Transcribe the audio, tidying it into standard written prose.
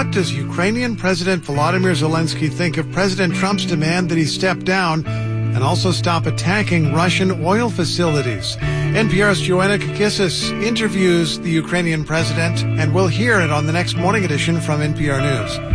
what does Ukrainian President Volodymyr Zelensky think of President Trump's demand that he step down and also stop attacking Russian oil facilities? NPR's Joanna Kakissis interviews the Ukrainian president, and we'll hear it on the next Morning Edition from NPR News.